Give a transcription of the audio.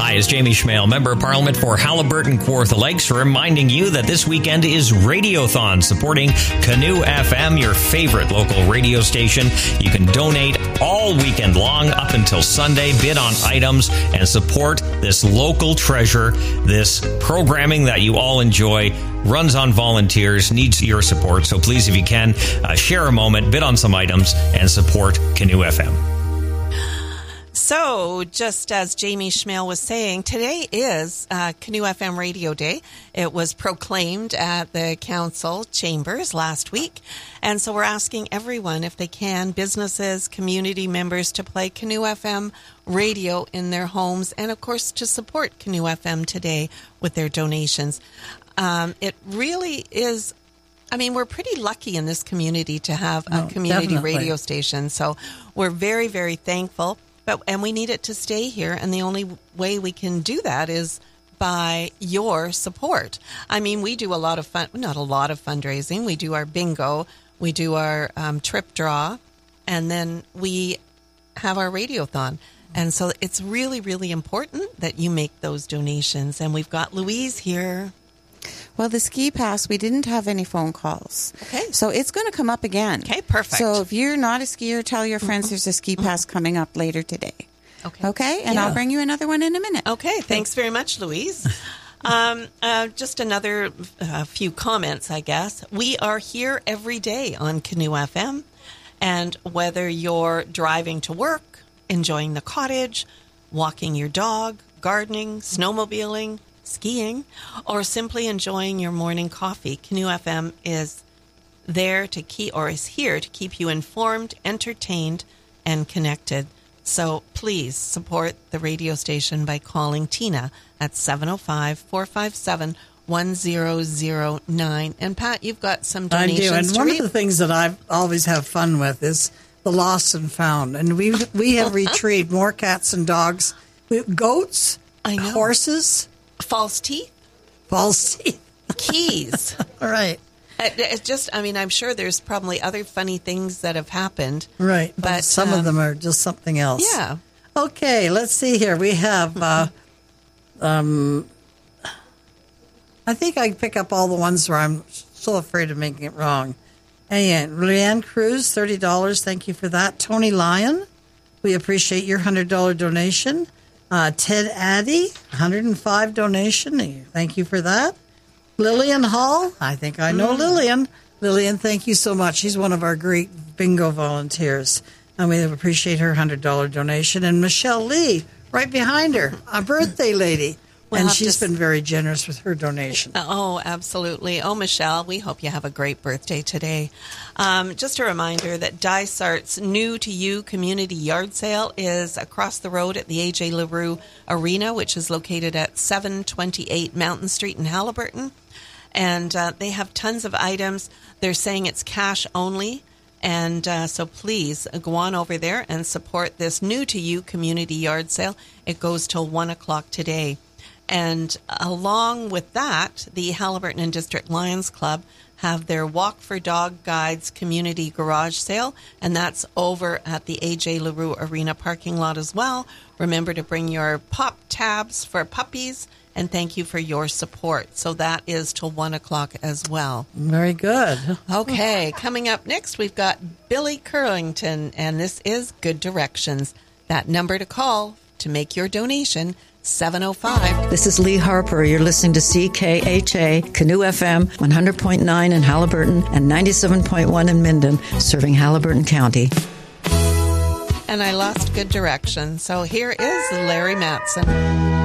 Hi, it's Jamie Schmale, Member of Parliament for Haliburton Kawartha Lakes, reminding you that this weekend is Radiothon, supporting Canoe FM, your favorite local radio station. You can donate all weekend long up until Sunday, bid on items, and support this local treasure, this programming that you all enjoy, runs on volunteers, needs your support. So please, if you can, share a moment, bid on some items, and support Canoe FM. So, just as Jamie Schmale was saying, today is Canoe FM Radio Day. It was proclaimed at the council chambers last week. And so we're asking everyone, if they can, businesses, community members, to play Canoe FM radio in their homes. And, of course, to support Canoe FM today with their donations. It really is... I mean, we're pretty lucky in this community to have a community radio station. So we're very, very thankful. And we need it to stay here, and the only way we can do that is by your support. I mean, we do a lot of not a lot of fundraising. We do our bingo, we do our trip draw, and then we have our radiothon. And so it's really, really important that you make those donations. And we've got Louise here. Well, the ski pass, we didn't have any phone calls. Okay. So it's going to come up again. Okay, perfect. So if you're not a skier, tell your friends there's a ski pass coming up later today. Okay. Okay? And I'll bring you another one in a minute. Okay. Thanks very much, Louise. Just another few comments, I guess. We are here every day on Canoe FM. And whether you're driving to work, enjoying the cottage, walking your dog, gardening, snowmobiling, skiing, or simply enjoying your morning coffee, Canoe FM is there to keep, or is here to keep you informed, entertained, and connected. So please support the radio station by calling Tina at 705-457-1009. And Pat, you've got some donations. I do, and one of the things that I always have fun with is the lost and found. And we have retrieved more cats and dogs, goats, horses. False teeth? False teeth. Keys. All right. It's just, I mean, I'm sure there's probably other funny things that have happened. Right. But some of them are just something else. Yeah. Okay, let's see here. We have, I think I pick up all the ones where I'm so afraid of making it wrong. And Leanne Cruz, $30. Thank you for that. Tony Lyon, we appreciate your $100 donation. Ted Addy, $105 donation. Thank you for that. Lillian Hall, I think I know Lillian. Lillian, thank you so much. She's one of our great bingo volunteers, and we appreciate her $100 donation. And Michelle Lee, right behind her, a birthday lady. And she's been very generous with her donation. Oh, absolutely. Oh, Michelle, we hope you have a great birthday today. Just a reminder that Dysart's New to You Community Yard Sale is across the road at the A.J. LaRue Arena, which is located at 728 Mountain Street in Haliburton. And they have tons of items. They're saying it's cash only. And so please go on over there and support this New to You Community Yard Sale. It goes till 1 o'clock today. And along with that, the Haliburton and District Lions Club have their Walk for Dog Guides Community Garage Sale, and that's over at the A.J. LaRue Arena parking lot as well. Remember to bring your pop tabs for puppies, and thank you for your support. So that is till 1 o'clock as well. Very good. Okay, coming up next, we've got Billy Curlington, and this is Good Directions. That number to call to make your donation, 705. This is Lee Harper. You're listening to CKHA, Canoe FM, 100.9 in Haliburton and 97.1 in Minden, serving Haliburton County. And I lost good direction. So here is Larry Matson.